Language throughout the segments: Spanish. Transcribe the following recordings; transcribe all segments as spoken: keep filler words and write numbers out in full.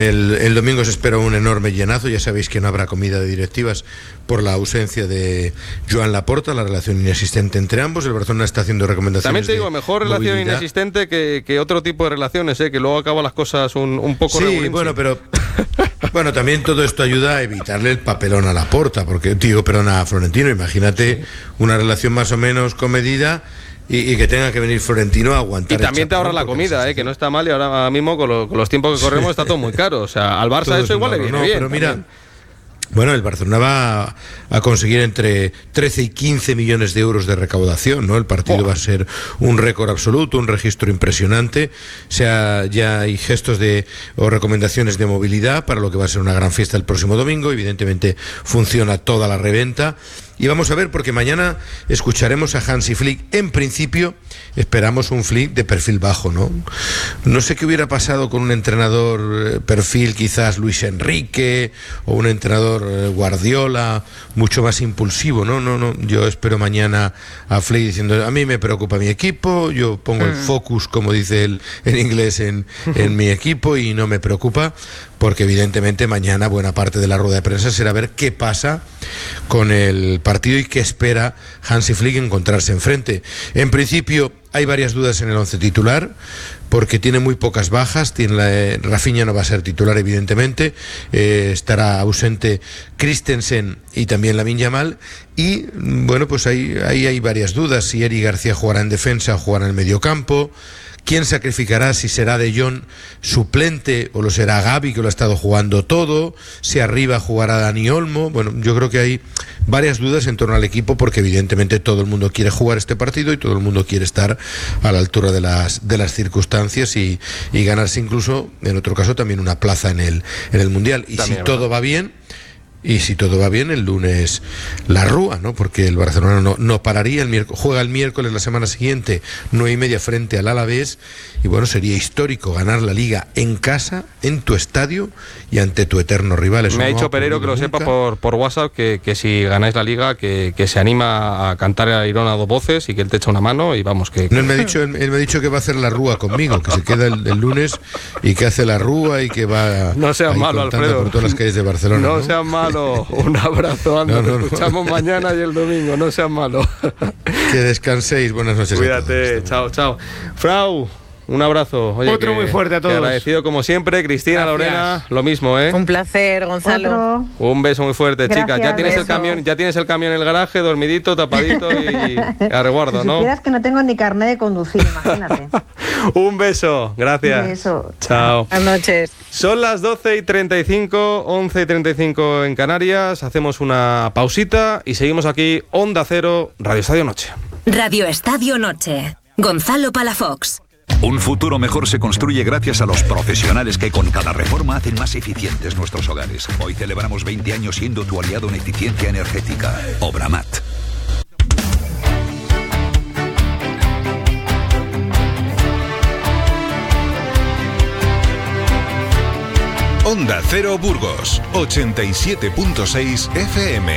El, el domingo se espera un enorme llenazo. Ya sabéis que no habrá comida de directivas por la ausencia de Joan Laporta, la relación inexistente entre ambos. El Barcelona está haciendo recomendaciones. También te digo, de mejor relación movilidad. inexistente que, que otro tipo de relaciones, ¿eh? Que luego acaban las cosas un, un poco Sí, regulinchi. bueno, pero bueno, también todo esto ayuda a evitarle el papelón a Laporta, porque digo, perdón, a Florentino. Imagínate sí. una relación más o menos comedida. Y, y que tenga que venir Florentino a aguantar. Y también te ahorra la comida, eh, que no está mal, y ahora mismo con, lo, con los tiempos que corremos está todo muy caro. O sea, al Barça todo eso igual le viene no, bien. Pero mira, también. Bueno, el Barcelona va a, a conseguir entre trece y quince millones de euros de recaudación, ¿no? El partido oh. va a ser un récord absoluto, un registro impresionante. O sea, ya hay gestos de o recomendaciones de movilidad para lo que va a ser una gran fiesta el próximo domingo. Evidentemente funciona toda la reventa. Y vamos a ver, porque mañana escucharemos a Hansi Flick. En principio, esperamos un Flick de perfil bajo, ¿no? No sé qué hubiera pasado con un entrenador perfil, quizás Luis Enrique, o un entrenador Guardiola, mucho más impulsivo, ¿no? No, no. Yo espero mañana a Flick diciendo, a mí me preocupa mi equipo, yo pongo mm. el focus, como dice él en inglés, en, en mi equipo, y no me preocupa, porque evidentemente mañana buena parte de la rueda de prensa será ver qué pasa con el partido y qué espera Hansi Flick encontrarse enfrente. En principio hay varias dudas en el once titular, porque tiene muy pocas bajas. Tiene la, eh, Rafinha no va a ser titular, evidentemente, eh, estará ausente Christensen y también Lamine Yamal, y bueno, pues ahí, ahí hay varias dudas, si Eric García jugará en defensa o jugará en el mediocampo. ¿Quién sacrificará? Si será De Jong suplente o lo será Gavi, que lo ha estado jugando todo. Si arriba jugará Dani Olmo. Bueno, yo creo que hay varias dudas en torno al equipo, porque evidentemente todo el mundo quiere jugar este partido y todo el mundo quiere estar a la altura de las de las circunstancias y, y ganarse incluso, en otro caso, también una plaza en el, en el Mundial. Y también, si todo va bien, y si todo va bien, el lunes la Rúa, ¿no? Porque el Barcelona no, no pararía. El miércoles, juega el miércoles la semana siguiente, nueve y media, frente al Alavés. Y bueno, sería histórico ganar la Liga en casa, en tu estadio y ante tu eterno rival. Eso Me ha no dicho ha Pereiro, que lo nunca. sepa por, por WhatsApp, que, que si ganáis la Liga, que, que se anima a cantar a Irona a dos voces y que él te echa una mano y vamos que... No, él me ha dicho, él, él me ha dicho que va a hacer la Rúa conmigo, que se queda el, el lunes y que hace la Rúa y que va no seas malo, Alfredo, por todas las calles de Barcelona. No, ¿no? seas malo. Un abrazo, anda, no, no, no. Escuchamos mañana y el domingo, no seas malo. Que descanséis, buenas noches. Cuídate, chao, chao. Frau, un abrazo. Oye, otro que, muy fuerte a todos. Agradecido como siempre. Cristina, Gracias. Lorena, lo mismo, ¿eh? Un placer, Gonzalo. Otro. Un beso muy fuerte, Gracias, chicas. Ya tienes beso. el camión, ya tienes el camión en el garaje, dormidito, tapadito y, y a resguardo, si ¿no? supieras que no tengo ni carnet de conducir, imagínate. Un beso, gracias. Un beso. Chao. Buenas noches. Son las doce y treinta y cinco, once y treinta y cinco en Canarias. Hacemos una pausita y seguimos aquí, Onda Cero, Radio Estadio Noche. Radio Estadio Noche. Gonzalo Palafox. Un futuro mejor se construye gracias a los profesionales que con cada reforma hacen más eficientes nuestros hogares. Hoy celebramos veinte años siendo tu aliado en eficiencia energética. Obramat. Onda Cero Burgos, ochenta y siete punto seis F M.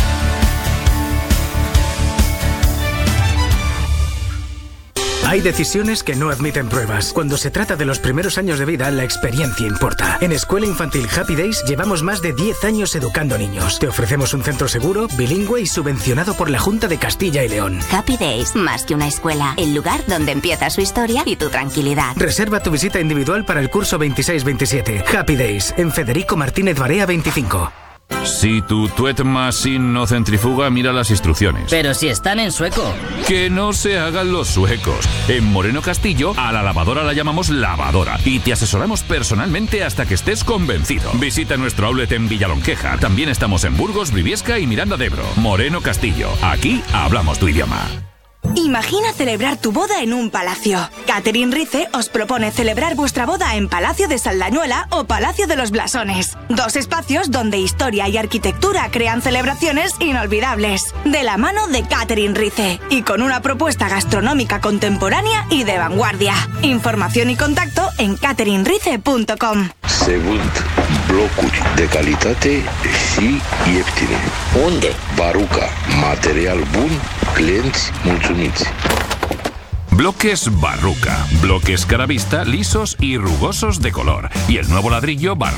Hay decisiones que no admiten pruebas. Cuando se trata de los primeros años de vida, la experiencia importa. En Escuela Infantil Happy Days llevamos más de diez años educando niños. Te ofrecemos un centro seguro, bilingüe y subvencionado por la Junta de Castilla y León. Happy Days, más que una escuela, el lugar donde empieza su historia y tu tranquilidad. Reserva tu visita individual para el curso veintiséis veintisiete. Happy Days, en Federico Martínez Barea veinticinco. Si tu tuet machine no centrifuga, mira las instrucciones. Pero si están en sueco. Que no se hagan los suecos. En Moreno Castillo, a la lavadora la llamamos lavadora y te asesoramos personalmente hasta que estés convencido. Visita nuestro outlet en Villalonqueja. También estamos en Burgos, Briviesca y Miranda de Ebro. Moreno Castillo. Aquí hablamos tu idioma. Imagina celebrar tu boda en un palacio. Catherine Rice os propone celebrar vuestra boda en Palacio de Saldañuela o Palacio de los Blasones. Dos espacios donde historia y arquitectura crean celebraciones inolvidables. De la mano de Catherine Rice y con una propuesta gastronómica contemporánea y de vanguardia. Información y contacto en catherine rice punto com. Secund blocuri de calitate și ieftine. Unde? Baruca. Material bun, clienți mulțumiți. Bloques Barruca. Bloques Caravista lisos y rugosos de color. Y el nuevo ladrillo Barruca